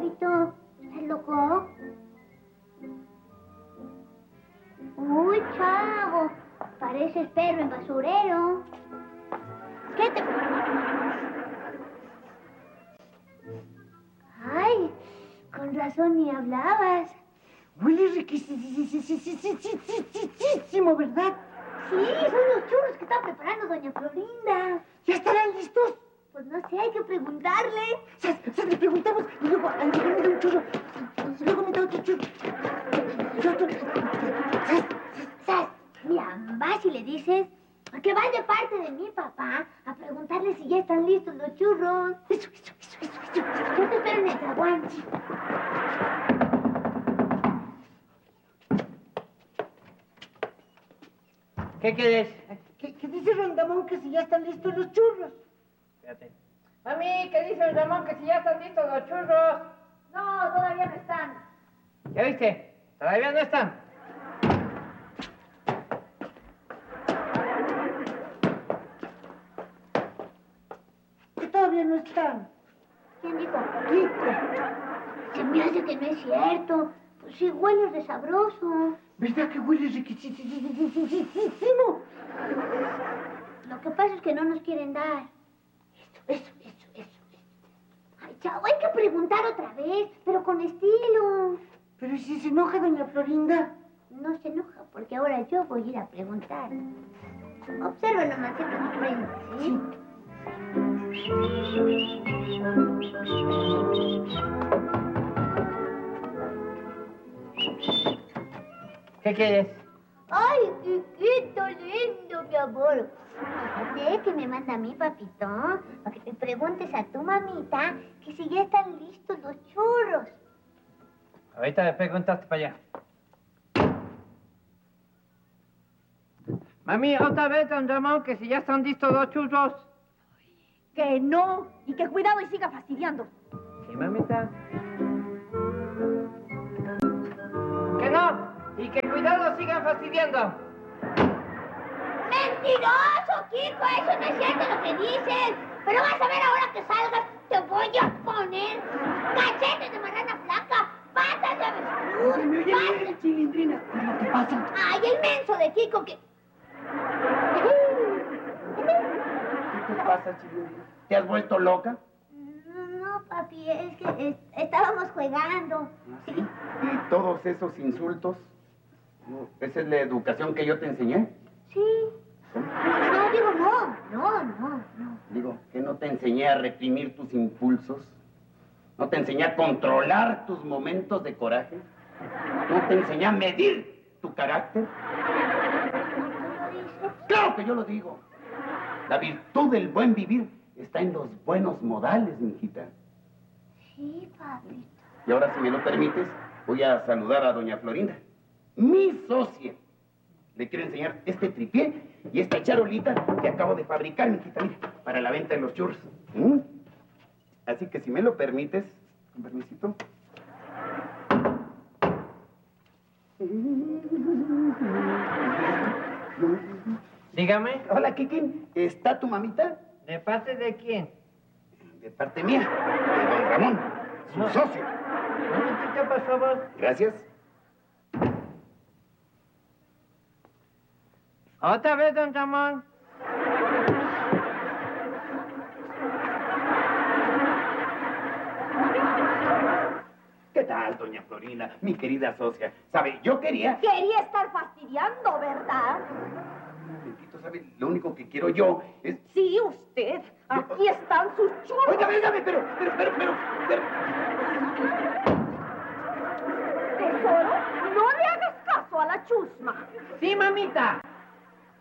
papito? ¿Estás loco? Uy, chavo. Pareces perro en basurero. ¿Qué te... Ay, con razón ni hablabas. Huele riquísimo, ¿verdad? Sí, son los churros que está preparando doña Florinda. ¿Ya estarán listos? Pues no sé, hay que preguntarle. Le preguntamos y luego me da un churro. Y luego me da otro churro. ¡Sas! Mira, vas y le dices que vas de parte de mi papá a preguntarle si ya están listos los churros. Eso. Yo te espero en el zaguán. ¿Qué quieres? ¿Qué dice Rondamón que si ya están listos los churros? Espérate. Mami, ¿qué dice el Ramón que si ya están listos los churros? No, todavía no están. ¿Ya viste? Todavía no están. Que todavía no están. ¿Quién dijo? Kiko. Se me hace que no es cierto. Pues sí, huele de sabroso. ¿Verdad que huele riquísimo? Lo que pasa es que no nos quieren dar. Eso. Ay, chavo, hay que preguntar otra vez, pero con estilo. Pero ¿y si se enoja doña Florinda? No se enoja, porque ahora yo voy a ir a preguntar. Observa nomás, siempre me preguntas, ¿sí? ¿Qué quieres? ¡Ay, chiquito lindo, mi amor! Fíjate que me manda mi papito para que te preguntes a tu mamita que si ya están listos los churros. Ahorita le preguntaste para allá. Mami, otra vez, don Ramón, que si ya están listos los churros. Que no, y que cuidado y siga fastidiando. Sí, mamita. Que no, y que cuidado sigan fastidiando. ¡Mentiroso, Kiko! Eso no es cierto lo que dices. Pero vas a ver ahora que salgas, te voy a poner cachetes de marrana flaca, patas de avestruz. Oye, Chilindrina, ¿qué pasa? ¡Ay, el menso de Kiko que... ¿Qué te pasa, Chilindrina? ¿Te has vuelto loca? No, papi, es que estábamos jugando. ¿Sí? ¿Y todos esos insultos? ¿Esa es la educación que yo te enseñé? Sí. No, digo, no. Digo, que no te enseñé a reprimir tus impulsos. No te enseñé a controlar tus momentos de coraje. No te enseñé a medir tu carácter. ¿Lo dices? ¡Claro que yo lo digo! La virtud del buen vivir está en los buenos modales, mijita. Sí, papito. Y ahora, si me lo permites, voy a saludar a doña Florinda, mi socia. Le quiero enseñar este tripié y esta charolita que acabo de fabricar, mijita, mira, para la venta de los churros. Así que, si me lo permites, con permisito. Dígame, Hola, Kiki. ¿Está tu mamita? ¿de parte de quién? De parte mía, de don Ramón, su socio. Un momentito, por favor. Gracias. Otra vez, don Ramón. ¿Qué tal, doña Florinda, mi querida socia? ¿Sabe? Yo quería... Quería estar fastidiando, ¿verdad? Un momentito, ¿sabe? Lo único que quiero yo es... Sí, usted. Aquí están sus churros. Óigame, pero... Tesoro, no le hagas caso a la chusma. Sí, mamita.